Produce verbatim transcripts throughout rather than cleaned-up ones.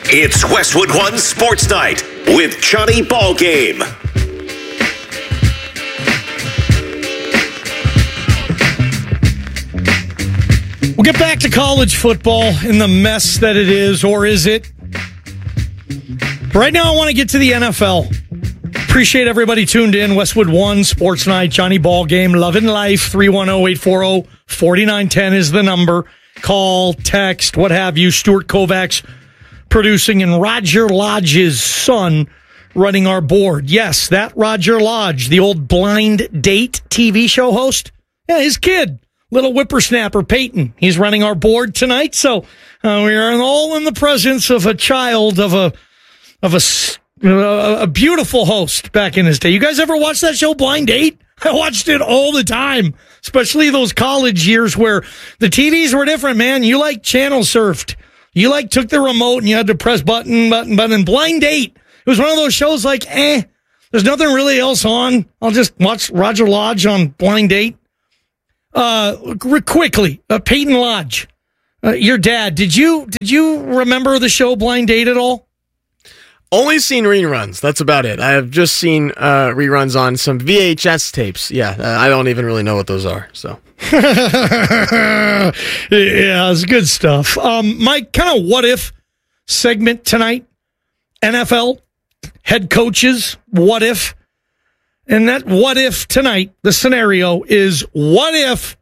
It's Westwood One Sports Night with Johnny Ballgame. We'll get back to college football in the mess that it is, or is it? Right now, I want to get to the N F L. Appreciate everybody tuned in. Westwood One Sports Night, Johnny Ballgame, Lovin' Life, three one zero, eight four zero, four nine one zero is the number. Call, text, what have you. Stuart Kovacs producing, and Roger Lodge's son running our board. Yes, that Roger Lodge, the old Blind Date T V show host. Yeah, his kid, little whippersnapper Peyton. He's running our board tonight. So uh, we are all in the presence of a child of a of a, a beautiful host back in his day. You guys ever watch that show, Blind Date? I watched it all the time, especially those college years where the T Vs were different, man. You like channel surfed. You like took the remote and you had to press button, button, button. Blind Date. It was one of those shows like, eh, there's nothing really else on. I'll just watch Roger Lodge on Blind Date. Uh, quickly, uh, Peyton Lodge, uh, your dad. Did you did you remember the show Blind Date at all? Only seen reruns. That's about it. I have just seen uh, reruns on some V H S tapes. Yeah, uh, I don't even really know what those are. So, yeah, it's good stuff. Um, my kind of what if segment tonight. N F L head coaches. What if? And that what if tonight, the scenario is what if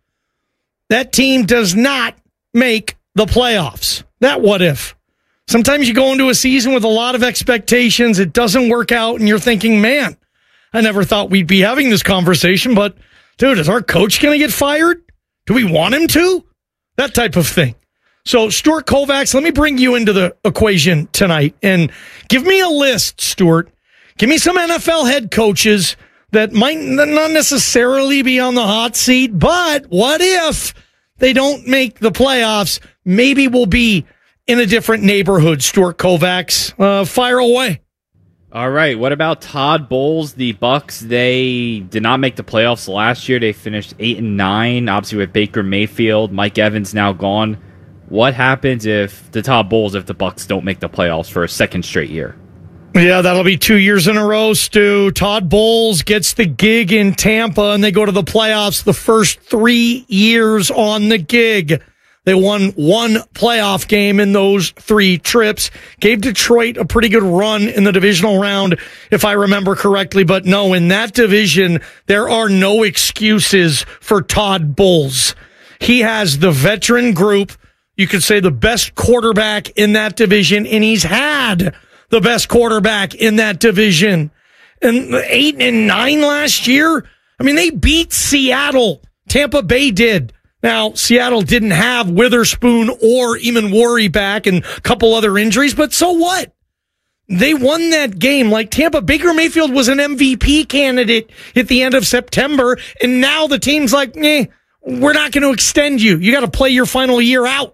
that team does not make the playoffs? That what if. Sometimes you go into a season with a lot of expectations, it doesn't work out, and you're thinking, man, I never thought we'd be having this conversation, but dude, is our coach going to get fired? Do we want him to? That type of thing. So, Stuart Kovacs, let me bring you into the equation tonight, and give me a list, Stuart. Give me some N F L head coaches that might not necessarily be on the hot seat, but what if they don't make the playoffs? Maybe we'll be in a different neighborhood, Stuart Kovacs. Uh, fire away. All right. What about Todd Bowles? The Bucks, they did not make the playoffs last year. They finished eight and nine, obviously with Baker Mayfield. Mike Evans now gone. What happens if the Todd Bowles, if the Bucks don't make the playoffs for a second straight year? Yeah, that'll be two years in a row, Stu. Todd Bowles gets the gig in Tampa, and they go to the playoffs the first three years on the gig. They won one playoff game in those three trips. Gave Detroit a pretty good run in the divisional round, if I remember correctly. But no, in that division, there are no excuses for Todd Bowles. He has the veteran group. You could say the best quarterback in that division, and he's had the best quarterback in that division. And eight and nine last year, I mean, they beat Seattle. Tampa Bay did. Now, Seattle didn't have Witherspoon or Eamon back and a couple other injuries, but so what? They won that game. Like Tampa, Baker Mayfield was an M V P candidate at the end of September, and now the team's like, eh, we're not going to extend you. You got to play your final year out.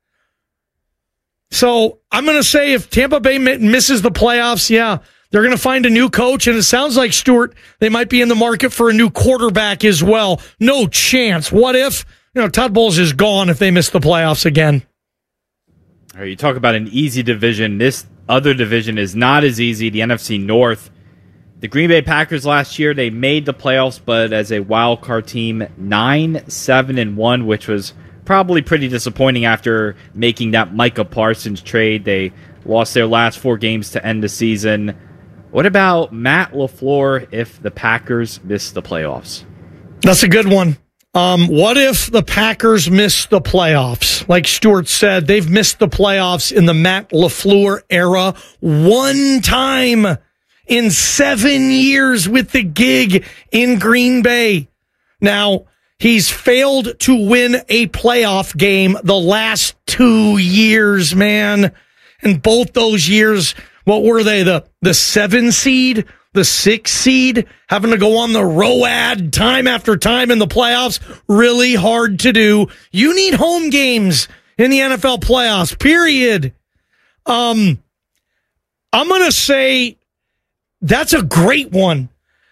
So I'm going to say if Tampa Bay misses the playoffs, yeah, they're going to find a new coach, and it sounds like, Stuart, they might be in the market for a new quarterback as well. No chance. What if? You know, Todd Bowles is gone if they miss the playoffs again. All right, you talk about an easy division. This other division is not as easy, the N F C North. The Green Bay Packers last year, they made the playoffs, but as a wild card team, nine, seven, and one, which was probably pretty disappointing after making that Micah Parsons trade. They lost their last four games to end the season. What about Matt LaFleur if the Packers miss the playoffs? That's a good one. Um, what if the Packers miss the playoffs? Like Stuart said, they've missed the playoffs in the Matt LaFleur era one time in seven years with the gig in Green Bay. Now, he's failed to win a playoff game the last two years, man. And both those years, what were they? The, the seven seed? The sixth seed, having to go on the road time after time in the playoffs, really hard to do. You need home games in the N F L playoffs, period. Um, I'm going to say that's a great one.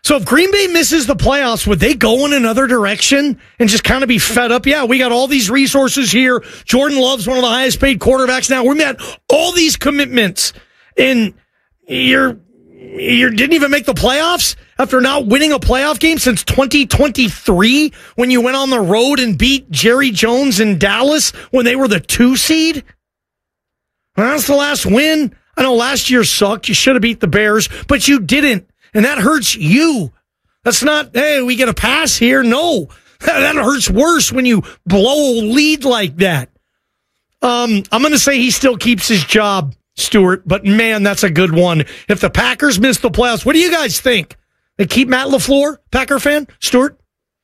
So if Green Bay misses the playoffs, would they go in another direction and just kind of be fed up? Yeah, we got all these resources here. Jordan Love's one of the highest paid quarterbacks now. We met all these commitments, and you're you didn't even make the playoffs after not winning a playoff game since twenty twenty-three when you went on the road and beat Jerry Jones in Dallas when they were the two seed. Well, that's the last win. I know last year sucked. You should have beat the Bears, but you didn't. And that hurts you. That's not, hey, we get a pass here. No, that hurts worse when you blow a lead like that. Um, I'm going to say he still keeps his job, Stuart, but man, that's a good one. If the Packers miss the playoffs, what do you guys think? They keep Matt LaFleur, Packer fan? Stuart?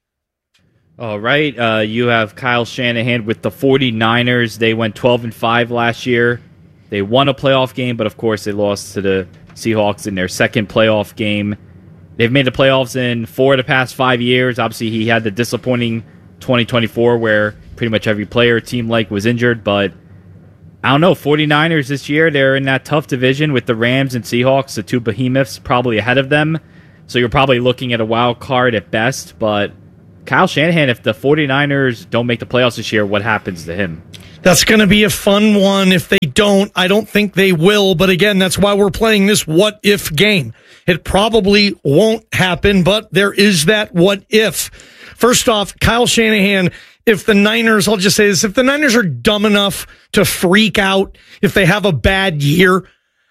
All right. Uh, you have Kyle Shanahan with the 49ers. They went twelve and five last year. They won a playoff game, but of course they lost to the Seahawks in their second playoff game. They've made the playoffs in four of the past five years. Obviously, he had the disappointing twenty twenty-four where pretty much every player team like was injured, but I don't know. 49ers this year, they're in that tough division with the Rams and Seahawks, the two behemoths probably ahead of them. So you're probably looking at a wild card at best, but Kyle Shanahan, if the 49ers don't make the playoffs this year, what happens to him? That's going to be a fun one. If they don't, I don't think they will. But again, that's why we're playing this what if game. It probably won't happen, but there is that what if. First off, Kyle Shanahan, if the Niners, I'll just say this, if the Niners are dumb enough to freak out, if they have a bad year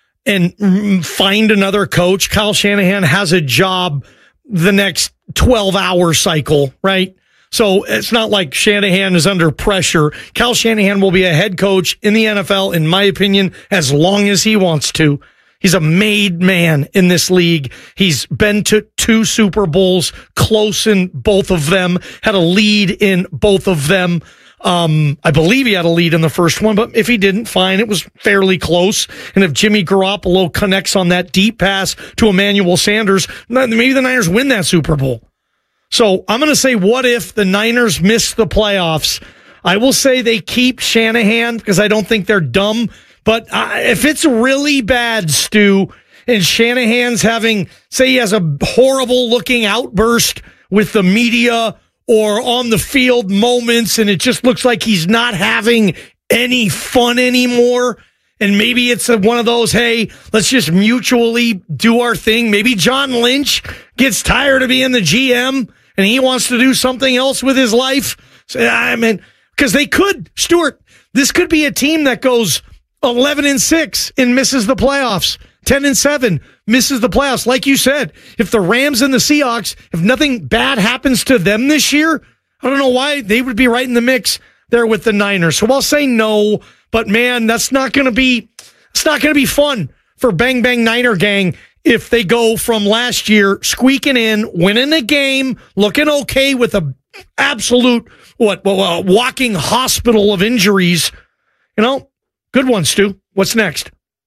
and find another coach, Kyle Shanahan has a job the next twelve hour cycle, right? So it's not like Shanahan is under pressure. Kyle Shanahan will be a head coach in the N F L, in my opinion, as long as he wants to. He's a made man in this league. He's been to two Super Bowls, close in both of them, had a lead in both of them. Um, I believe he had a lead in the first one, but if he didn't, fine. It was fairly close. And if Jimmy Garoppolo connects on that deep pass to Emmanuel Sanders, maybe the Niners win that Super Bowl. So I'm going to say, what if the Niners miss the playoffs? I will say they keep Shanahan because I don't think they're dumb. But uh, if it's really bad, Stu, and Shanahan's having, say he has a horrible looking outburst with the media or on the field moments, and it just looks like he's not having any fun anymore, and maybe it's a, one of those, hey, let's just mutually do our thing. Maybe John Lynch gets tired of being the G M, and he wants to do something else with his life. So, I mean, because they could, Stuart, this could be a team that goes eleven and six and misses the playoffs. ten and seven misses the playoffs. Like you said, if the Rams and the Seahawks, if nothing bad happens to them this year, I don't know why they would be right in the mix there with the Niners. So I'll say no, but man, that's not going to be, it's not going to be fun for Bang Bang Niner Gang if they go from last year squeaking in, winning a game, looking okay with a absolute, what, well, uh, walking hospital of injuries. You know, good one, Stu. What's next?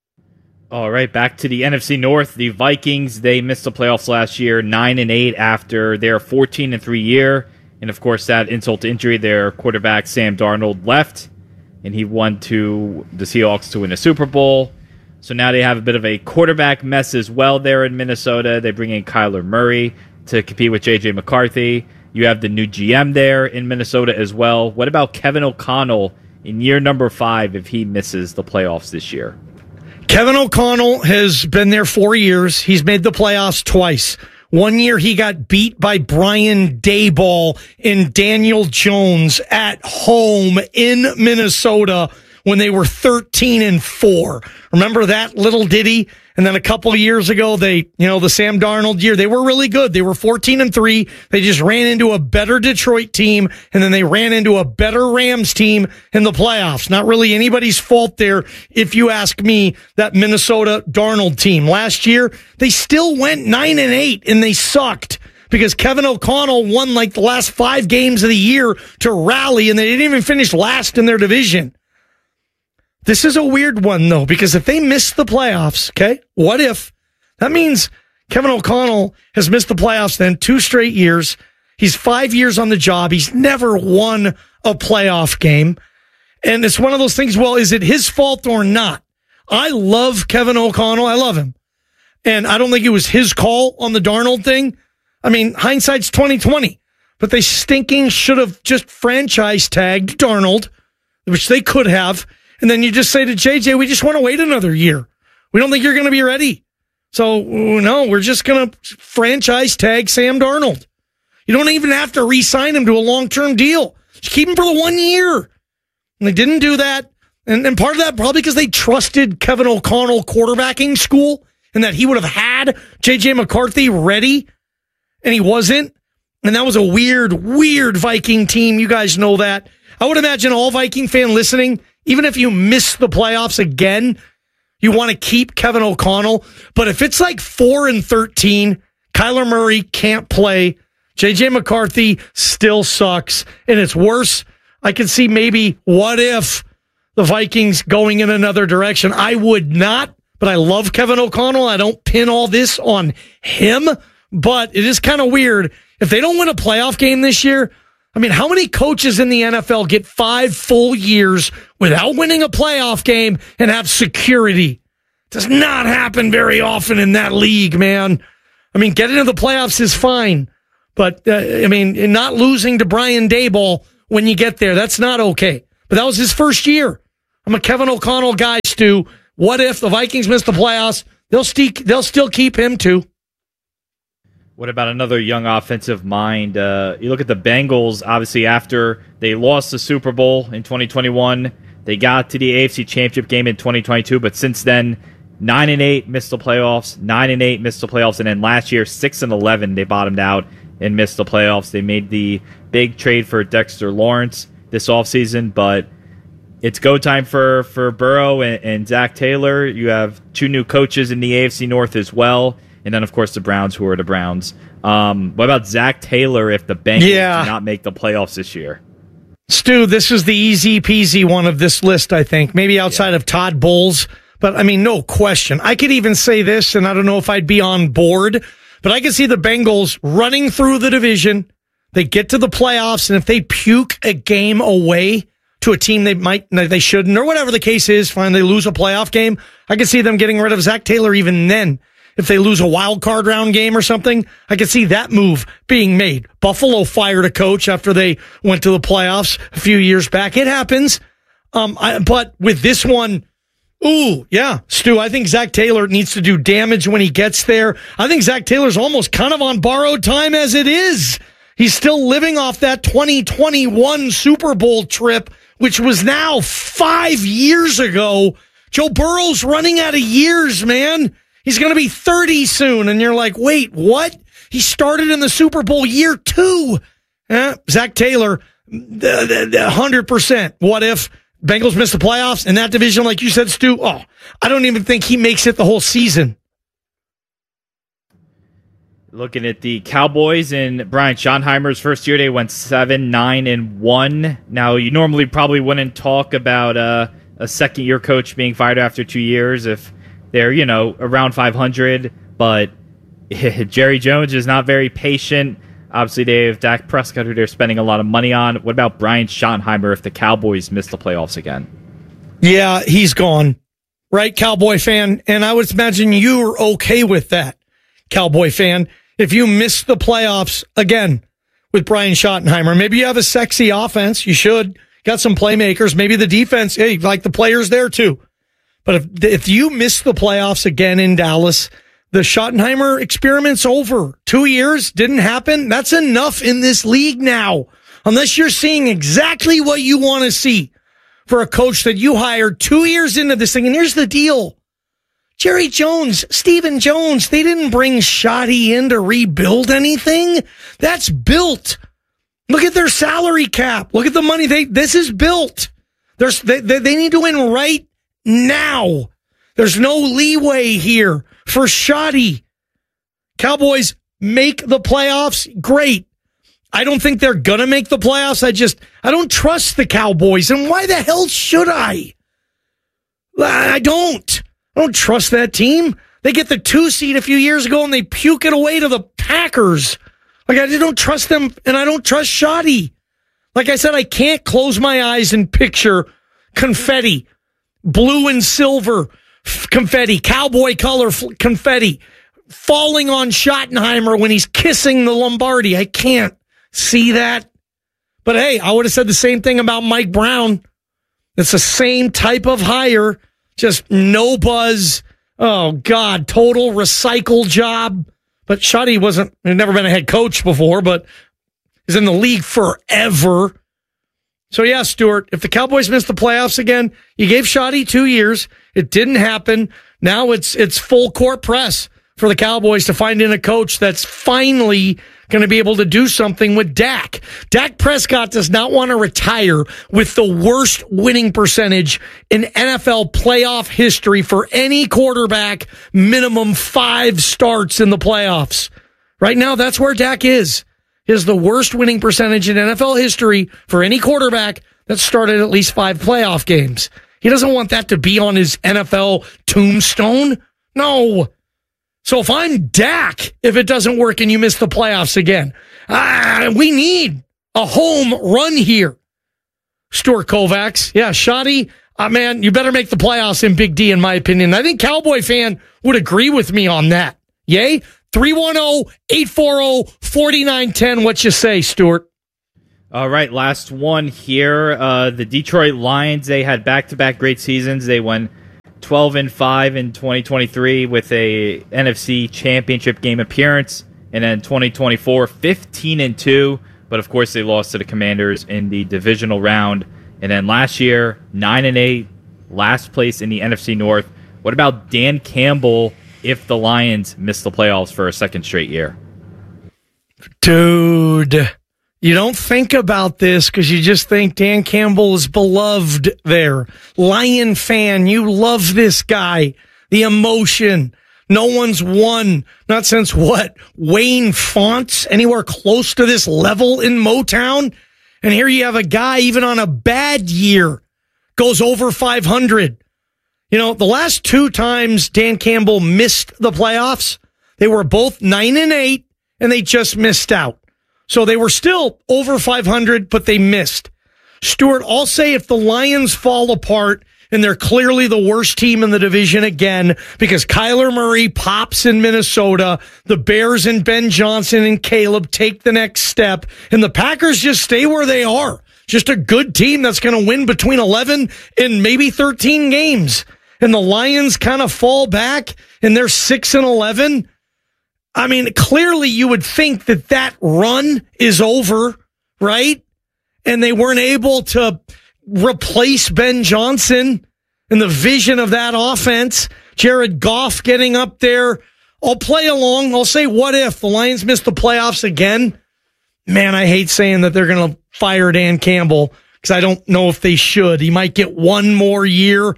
All right, back to the N F C North. The Vikings, they missed the playoffs last year, nine and eight after their fourteen and three year. And of course, that insult to injury, their quarterback Sam Darnold left, and he won to the Seahawks to win a Super Bowl. So now they have a bit of a quarterback mess as well there in Minnesota. They bring in Kyler Murray to compete with J J McCarthy. You have the new G M there in Minnesota as well. What about Kevin O'Connell in year number five if he misses the playoffs this year? Kevin O'Connell has been there four years. He's made the playoffs twice. One year he got beat by Brian Daboll and Daniel Jones at home in Minnesota when they were thirteen and four. Remember that little ditty? And then a couple of years ago, they, you know, the Sam Darnold year, they were really good. They were fourteen and three. They just ran into a better Detroit team, and then they ran into a better Rams team in the playoffs. Not really anybody's fault there, if you ask me, that Minnesota Darnold team. Last year, they still went nine and eight, and they sucked because Kevin O'Connell won like the last five games of the year to rally, and they didn't even finish last in their division. This is a weird one, though, because if they miss the playoffs, okay, what if? That means Kevin O'Connell has missed the playoffs then two straight years. He's five years on the job. He's never won a playoff game. And it's one of those things, well, is it his fault or not? I love Kevin O'Connell. I love him. And I don't think it was his call on the Darnold thing. I mean, hindsight's twenty twenty, but they stinking should have just franchise tagged Darnold, which they could have. And then you just say to J J, we just want to wait another year. We don't think you're going to be ready. So, no, we're just going to franchise tag Sam Darnold. You don't even have to re-sign him to a long-term deal. Just keep him for the one year. And they didn't do that. And, and part of that probably because they trusted Kevin O'Connell quarterbacking school and that he would have had J J McCarthy ready, and he wasn't. And that was a weird, weird Viking team. You guys know that. I would imagine all Viking fan listening, even if you miss the playoffs again, you want to keep Kevin O'Connell. But if it's like four and thirteen, Kyler Murray can't play, J J McCarthy still sucks, and it's worse. I can see maybe what if the Vikings going in another direction. I would not, but I love Kevin O'Connell. I don't pin all this on him, but it is kind of weird. If they don't win a playoff game this year, I mean, how many coaches in the N F L get five full years without winning a playoff game and have security? Does not happen very often in that league, man. I mean, getting to the playoffs is fine, but, uh, I mean, not losing to Brian Daboll when you get there, that's not okay. But that was his first year. I'm a Kevin O'Connell guy, Stu. What if the Vikings miss the playoffs? They'll, st- they'll still keep him, too. What about another young offensive mind? Uh, you look at the Bengals, obviously, after they lost the Super Bowl in twenty twenty-one. They got to the A F C Championship game in twenty twenty-two, but since then, nine and eight, missed the playoffs, nine and eight, missed the playoffs, and then last year, six and eleven, they bottomed out and missed the playoffs. They made the big trade for Dexter Lawrence this offseason, but it's go time for, for Burrow and, and Zach Taylor. You have two new coaches in the A F C North as well. And then, of course, the Browns, who are the Browns. Um, what about Zach Taylor if the Bengals yeah. do not make the playoffs this year? Stu, this is the easy peasy one of this list, I think. Maybe outside yeah. of Todd Bowles. But, I mean, no question. I could even say this, and I don't know if I'd be on board, but I could see the Bengals running through the division. They get to the playoffs, and if they puke a game away to a team they might, they shouldn't, or whatever the case is, fine, they lose a playoff game, I could see them getting rid of Zach Taylor even then. If they lose a wild card round game or something, I could see that move being made. Buffalo fired a coach after they went to the playoffs a few years back. It happens. Um, I, but with this one, ooh, yeah, Stu, I think Zach Taylor needs to do damage when he gets there. I think Zach Taylor's almost kind of on borrowed time as it is. He's still living off that twenty twenty-one Super Bowl trip, which was now five years ago. Joe Burrow's running out of years, man. He's going to be thirty soon, and you're like, wait, what? He started in the Super Bowl year two. Eh, Zach Taylor, one hundred percent. What if Bengals miss the playoffs in that division, like you said, Stu? Oh, I don't even think he makes it the whole season. Looking at the Cowboys in Brian Schottenheimer's first year, they went seven, nine, and one. Now, you normally probably wouldn't talk about uh, a second-year coach being fired after two years if they're, you know, around five hundred, but Jerry Jones is not very patient. Obviously, they have Dak Prescott, who they're spending a lot of money on. What about Brian Schottenheimer if the Cowboys miss the playoffs again? Yeah, he's gone. Right, Cowboy fan? And I would imagine you're okay with that, Cowboy fan. If you miss the playoffs again with Brian Schottenheimer, maybe you have a sexy offense. You should. Got some playmakers. Maybe the defense, hey, like the players there too. But if if you miss the playoffs again in Dallas, the Schottenheimer experiment's over. Two years, didn't happen. That's enough in this league now. Unless you're seeing exactly what you want to see for a coach that you hired two years into this thing. And here's the deal. Jerry Jones, Stephen Jones, they didn't bring Schotty in to rebuild anything. That's built. Look at their salary cap. Look at the money. They This is built. There's, they, they, they need to win right now. There's no leeway here for Schotty. Cowboys make the playoffs. Great. I don't think they're going to make the playoffs. I just, I don't trust the Cowboys. And why the hell should I? I don't. I don't trust that team. They get the two seed a few years ago and they puke it away to the Packers. Like, I just don't trust them, and I don't trust Schotty. Like I said, I can't close my eyes and picture confetti. Blue and silver f- confetti, cowboy color f- confetti, falling on Schottenheimer when he's kissing the Lombardi. I can't see that. But hey, I would have said the same thing about Mike Brown. It's the same type of hire, just no buzz. Oh, God, total recycle job. But Schotty wasn't, had never been a head coach before, but is in the league forever. So, yeah, Stuart, if the Cowboys miss the playoffs again, you gave Schotty two years. It didn't happen. Now it's it's full court press for the Cowboys to find in a coach that's finally going to be able to do something with Dak. Dak Prescott does not want to retire with the worst winning percentage in N F L playoff history for any quarterback, minimum five starts in the playoffs. Right now, that's where Dak is. He has the worst winning percentage in N F L history for any quarterback that started at least five playoff games. He doesn't want that to be on his N F L tombstone. No. So if I'm Dak, if it doesn't work and you miss the playoffs again, ah, we need a home run here. Stuart Kovacs. Yeah, Schotty, uh, man, you better make the playoffs in Big D, in my opinion. I think Cowboy fan would agree with me on that. Yay? three one zero, eight four zero, four nine one zero. What you say, Stuart? All right, last one here. Uh, the Detroit Lions, they had back-to-back great seasons. They won twelve and five in twenty twenty-three with a N F C Championship game appearance, and then twenty twenty-four, fifteen and two, but of course they lost to the Commanders in the divisional round. And then last year, nine and eight, last place in the N F C North. What about Dan Campbell if the Lions miss the playoffs for a second straight year? Dude, you don't think about this because you just think Dan Campbell is beloved there. Lion fan, you love this guy. The emotion. No one's won, not since what, Wayne Fonts, anywhere close to this level in Motown. And here you have a guy, even on a bad year, goes over five hundred. You know, the last two times Dan Campbell missed the playoffs, they were both nine and eight, and they just missed out. So they were still over five hundred, but they missed. Stuart, I'll say if the Lions fall apart and they're clearly the worst team in the division again because Kyler Murray pops in Minnesota, the Bears and Ben Johnson and Caleb take the next step, and the Packers just stay where they are. Just a good team that's going to win between eleven and maybe thirteen games. And the Lions kind of fall back and they're six and eleven. I mean, clearly you would think that that run is over, right? And they weren't able to replace Ben Johnson and the vision of that offense. Jared Goff getting up there. I'll play along. I'll say, what if the Lions miss the playoffs again? Man, I hate saying that they're going to fire Dan Campbell because I don't know if they should. He might get one more year.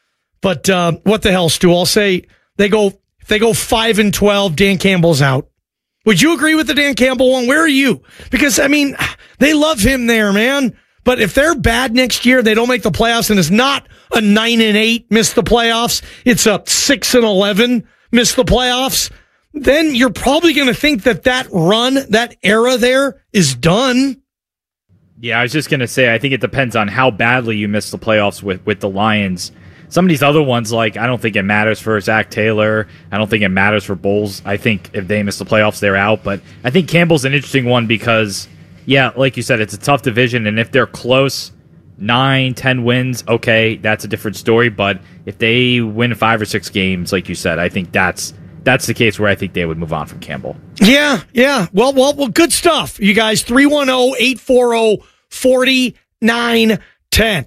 But uh, what the hell, Stu? I'll say they go if they go five and twelve, Dan Campbell's out. Would you agree with the Dan Campbell one? Where are you? Because I mean, they love him there, man. But if they're bad next year, they don't make the playoffs, and it's not a nine and eight miss the playoffs. It's a six and eleven miss the playoffs. Then you're probably going to think that that run, that era there, is done. Yeah, I was just going to say, I think it depends on how badly you miss the playoffs with, with the Lions. Some of these other ones, like, I don't think it matters for Zach Taylor. I don't think it matters for Bulls. I think if they miss the playoffs, they're out. But I think Campbell's an interesting one because, yeah, like you said, it's a tough division. And if they're close, nine, ten wins, okay, that's a different story. But if they win five or six games, like you said, I think that's that's the case where I think they would move on from Campbell. Yeah, yeah. Well, well, well. Good stuff, you guys. three one zero, eight four zero, four nine one zero.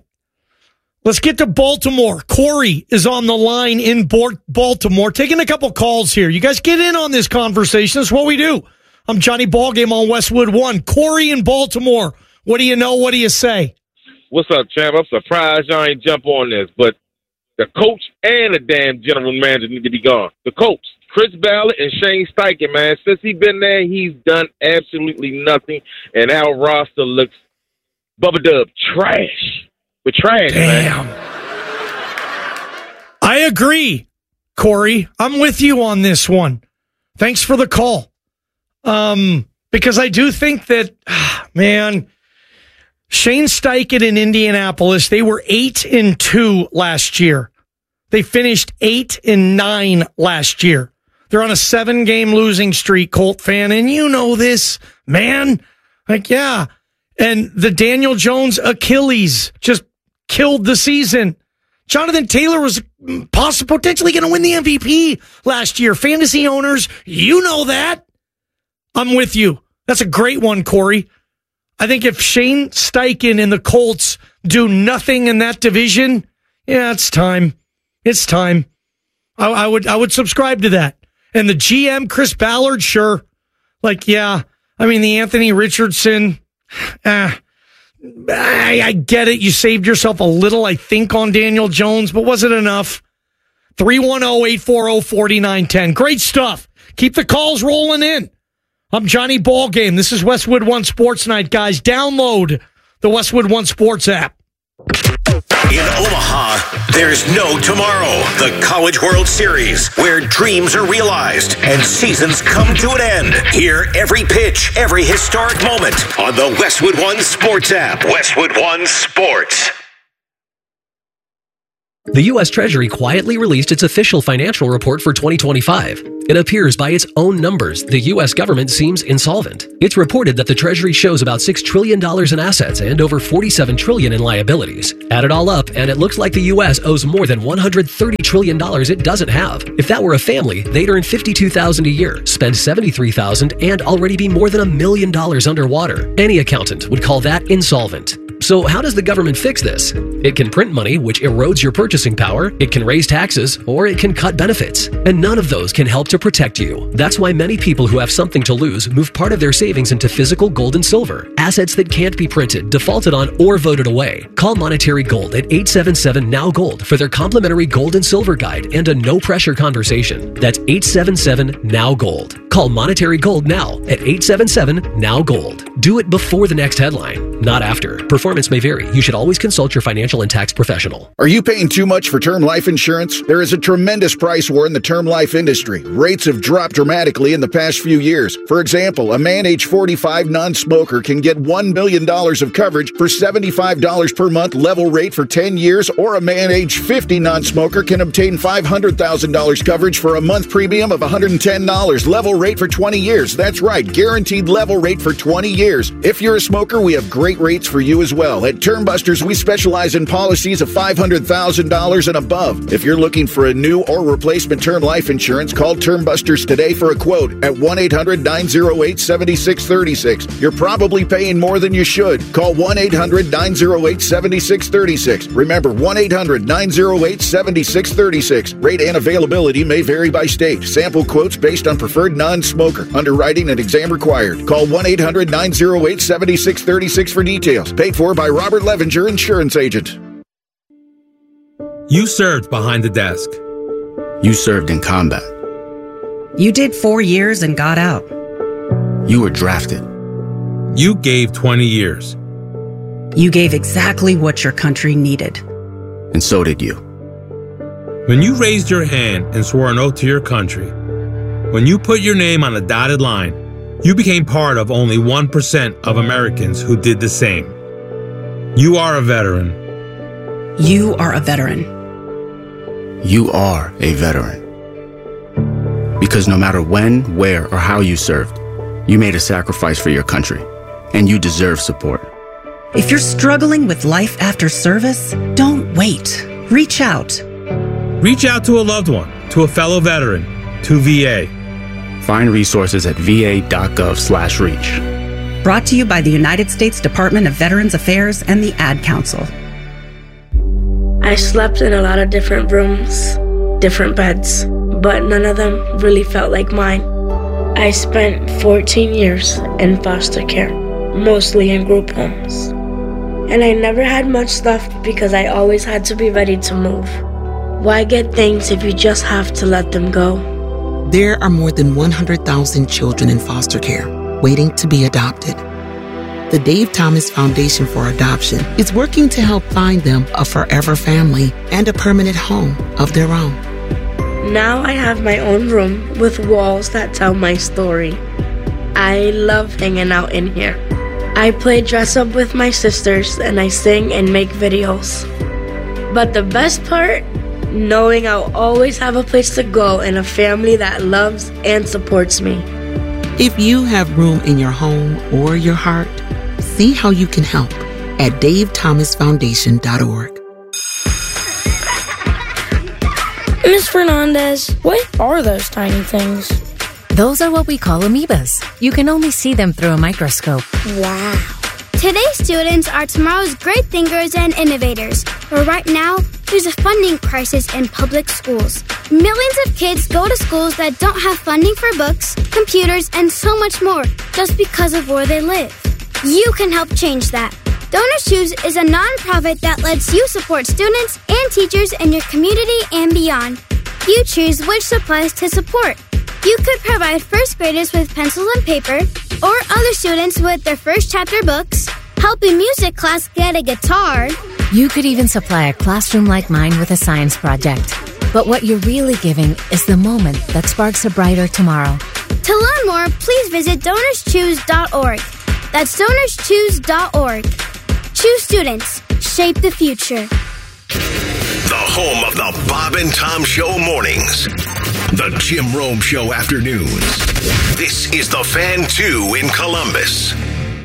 Let's get to Baltimore. Corey is on the line in Baltimore, taking a couple calls here. You guys get in on this conversation. That's what we do. I'm Johnny Ballgame on Westwood One. Corey in Baltimore. What do you know? What do you say? What's up, champ? I'm surprised y'all ain't jump on this, but the coach and the damn general manager need to be gone. The coach, Chris Ballard and Shane Steichen, man, since he's been there, he's done absolutely nothing, and our roster looks Bubba Dub trash. We're trash, Damn. man. I agree, Corey. I'm with you on this one. Thanks for the call. Um, because I do think that, man, Shane Steichen in Indianapolis, they were eight and two last year. They finished eight and nine last year. They're on a seven-game losing streak, Colt fan, and you know this, man. Like, yeah. And the Daniel Jones Achilles just killed the season. Jonathan Taylor was possibly potentially going to win the M V P last year. Fantasy owners, you know that. I'm with you. That's a great one, Corey. I think if Shane Steichen and the Colts do nothing in that division, yeah, it's time. It's time. I, I would I would subscribe to that. And the G M, Chris Ballard, sure. Like, yeah. I mean, the Anthony Richardson, eh, I, I get it. You saved yourself a little, I think, on Daniel Jones, but was it enough? three one zero, eight four zero, four nine one zero. Great stuff. Keep the calls rolling in. I'm Johnny Ballgame. This is Westwood One Sports Night, guys. Download the Westwood One Sports app. In Omaha, there's no tomorrow. The College World Series, where dreams are realized and seasons come to an end. Hear every pitch, every historic moment on the Westwood One Sports app. Westwood One Sports. The U S Treasury quietly released its official financial report for twenty twenty-five. It appears by its own numbers, the U S government seems insolvent. It's reported that the Treasury shows about six trillion dollars in assets and over forty-seven trillion dollars in liabilities. Add it all up, and it looks like the U S owes more than one hundred thirty trillion dollars it doesn't have. If that were a family, they'd earn fifty-two thousand dollars a year, spend seventy-three thousand dollars, and already be more than a million dollars underwater. Any accountant would call that insolvent. So how does the government fix this? It can print money, which erodes your purchasing power, it can raise taxes, or it can cut benefits. And none of those can help to protect you. That's why many people who have something to lose move part of their savings into physical gold and silver, assets that can't be printed, defaulted on, or voted away. Call Monetary Gold at eight seven seven, N O W Gold for their complimentary gold and silver guide and a no-pressure conversation. That's eight seven seven, N O W Gold. Call Monetary Gold now at eight seven seven, N O W Gold. Do it before the next headline, not after. Performance may vary. You should always consult your financial and tax professional. Are you paying too much for term life insurance? There is a tremendous price war in the term life industry. Rates have dropped dramatically in the past few years. For example, a man age forty-five non-smoker can get one million dollars of coverage for seventy-five dollars per month level rate for ten years, or a man age fifty non-smoker can obtain five hundred thousand dollars coverage for a month premium of one hundred ten dollars level rate for twenty years. That's right, guaranteed level rate for twenty years. If you're a smoker, we have great rates for you as well. At Term Busters, we specialize in policies of five hundred thousand dollars and above. If you're looking for a new or replacement term life insurance, call Term Busters today for a quote at one eight hundred, nine oh eight, seven six three six. You're probably paying more than you should. Call one eight hundred, nine oh eight, seven six three six. Remember, one eight hundred, nine oh eight, seven six three six. Rate and availability may vary by state. Sample quotes based on preferred non-smoker. Underwriting and exam required. Call one eight hundred, nine oh eight, seven six three six for details. Paid for by Robert Levenger, Insurance Agent. You served behind the desk. You served in combat. You did four years and got out. You were drafted. You gave twenty years. You gave exactly what your country needed. And so did you. When you raised your hand and swore an oath to your country, when you put your name on a dotted line, you became part of only one percent of Americans who did the same. You are a veteran. You are a veteran. You are a veteran. Because no matter when, where, or how you served, you made a sacrifice for your country, and you deserve support. If you're struggling with life after service, don't wait. Reach out. Reach out to a loved one, to a fellow veteran, to V A. Find resources at va.gov slash reach. Brought to you by the United States Department of Veterans Affairs and the Ad Council. I slept in a lot of different rooms, different beds, but none of them really felt like mine. I spent fourteen years in foster care, mostly in group homes. And I never had much left because I always had to be ready to move. Why get things if you just have to let them go? There are more than one hundred thousand children in foster care waiting to be adopted. The Dave Thomas Foundation for Adoption is working to help find them a forever family and a permanent home of their own. Now I have my own room with walls that tell my story. I love hanging out in here. I play dress up with my sisters and I sing and make videos. But the best part knowing I'll always have a place to go and a family that loves and supports me. If you have room in your home or your heart, see how you can help at dave thomas foundation dot org. Miz Fernandez, what are those tiny things? Those are what we call amoebas. You can only see them through a microscope. Wow. Today's students are tomorrow's great thinkers and innovators. But right now, there's a funding crisis in public schools. Millions of kids go to schools that don't have funding for books, computers, and so much more just because of where they live. You can help change that. Donors Choose is a nonprofit that lets you support students and teachers in your community and beyond. You choose which supplies to support. You could provide first graders with pencils and paper, or other students with their first chapter books, help a music class get a guitar. You could even supply a classroom like mine with a science project. But what you're really giving is the moment that sparks a brighter tomorrow. To learn more, please visit donors choose dot org. That's donors choose dot org. Choose students. Shape the future. The home of the Bob and Tom Show mornings. The Jim Rome Show afternoons. This is the Fan two in Columbus.